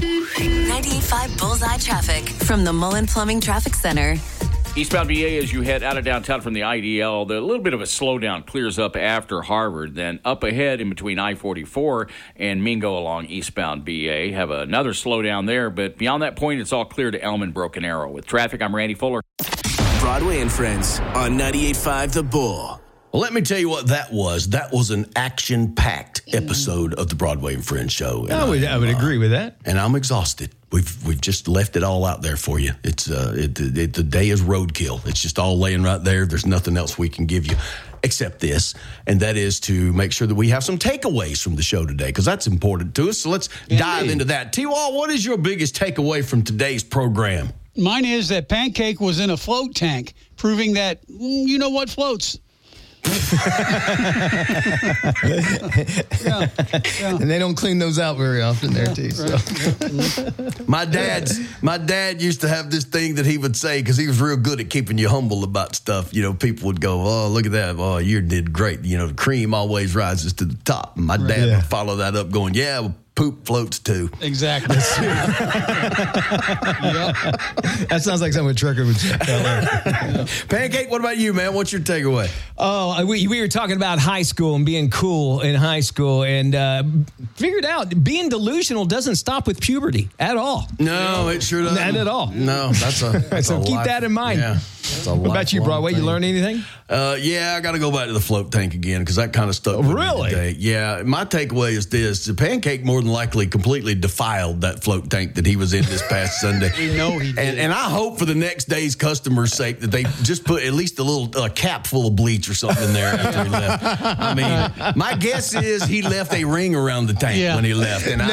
98.5 Bullseye Traffic from the Mullen Plumbing Traffic Center. Eastbound BA as you head out of downtown from the IDL, the little bit of a slowdown clears up after Harvard. Then up ahead in between I-44 and Mingo along eastbound BA. Have another slowdown there, but beyond that point, it's all clear to Elm and Broken Arrow. With traffic, I'm Randy Fuller. Broadway and Friends on 98.5 The Bull. Well, let me tell you what that was. That was an action-packed episode of the Broadway and Friends show. And I would agree with that. And I'm exhausted. We've just left it all out there for you. It's the day is roadkill. It's just all laying right there. There's nothing else we can give you except this, and that is to make sure that we have some takeaways from the show today, because that's important to us. So let's dive into that. T-Wall, what is your biggest takeaway from today's program? Mine is that Pancake was in a float tank, proving that you know what floats. And they don't clean those out very often there, too. So. My dad used to have this thing that he would say, because he was real good at keeping you humble about stuff. You know, people would go, "Oh, look at that. Oh, you did great. You know, the cream always rises to the top." And my dad would follow that up going, "Yeah, well, poop floats too." Exactly. Yep. That sounds like something a trucker would say. Pancake, what about you, man? What's your takeaway? Oh, we were talking about high school and being cool in high school, and figured out being delusional doesn't stop with puberty at all. No, it sure doesn't. Not at all. No, that's so keep that in mind. Yeah. What about you, Broadway? You learn anything? Yeah, I got to go back to the float tank again, because that kind of stuck with me today. Yeah, my takeaway is this. The Pancake more than likely completely defiled that float tank that he was in this past Sunday. We know he did. And I hope for the next day's customers' sake that they just put at least a little cap full of bleach or something in there after he left. I mean, my guess is he left a ring around the tank when he left. And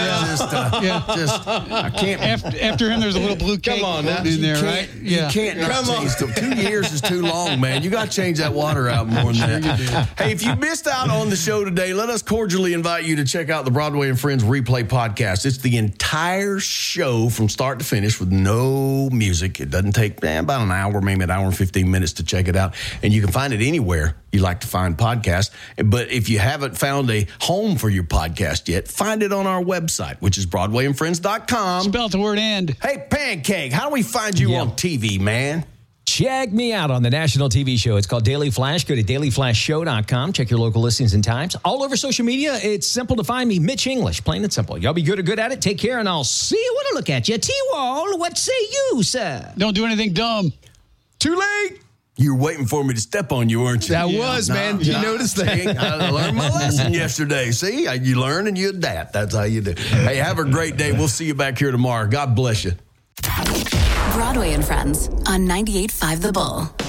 I can't. After him, there's a little blue cake in there, right? You can't not change them. 2 years is too long, man. You got to change that water out more than that. Hey, if you missed out on the show today, let us cordially invite you to check out the Broadway and Friends Replay podcast. It's the entire show from start to finish with no music. It doesn't take about an hour, maybe an hour and 15 minutes to check it out. And you can find it anywhere you like to find podcasts. But if you haven't found a home for your podcast yet, find it on our website, which is BroadwayandFriends.com. Spell the word "and." Hey, Pancake, how do we find you on TV, man? Check me out on the national TV show. It's called Daily Flash. Go to dailyflashshow.com. Check your local listings and times. All over social media, it's simple to find me, Mitch English, plain and simple. Y'all be good at it. Take care, and I'll see you when I look at you. T-Wall, what say you, sir? Don't do anything dumb. Too late. You were waiting for me to step on you, weren't you? I was, man. You noticed that? I learned my lesson yesterday. See, you learn and you adapt. That's how you do. Hey, have a great day. We'll see you back here tomorrow. God bless you. Broadway and Friends on 98.5 The Bull.